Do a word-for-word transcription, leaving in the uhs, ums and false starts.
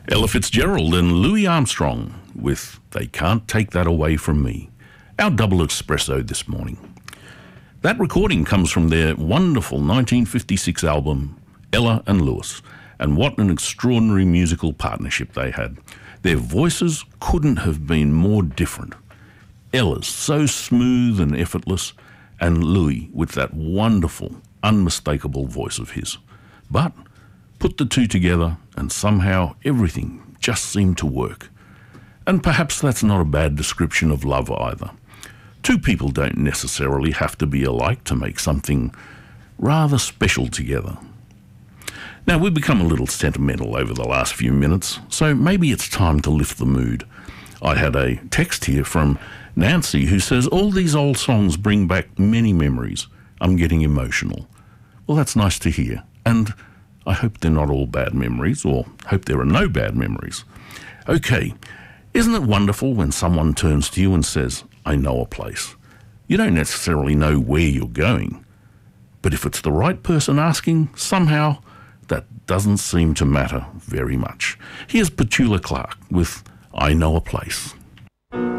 Ella Fitzgerald and Louis Armstrong with They Can't Take That Away From Me, our double espresso this morning. That recording comes from their wonderful nineteen fifty-six album, Ella and Louis, and what an extraordinary musical partnership they had. Their voices couldn't have been more different. Ella's so smooth and effortless, and Louis with that wonderful, unmistakable voice of his. But put the two together and somehow everything just seemed to work. And perhaps that's not a bad description of love either. Two people don't necessarily have to be alike to make something rather special together. Now, we've become a little sentimental over the last few minutes, so maybe it's time to lift the mood. I had a text here from Nancy who says, all these old songs bring back many memories. I'm getting emotional. Well, that's nice to hear, and I hope they're not all bad memories, or hope there are no bad memories. Okay, isn't it wonderful when someone turns to you and says, I know a place? You don't necessarily know where you're going, but if it's the right person asking, somehow that doesn't seem to matter very much. Here's Petula Clark with I Know a Place.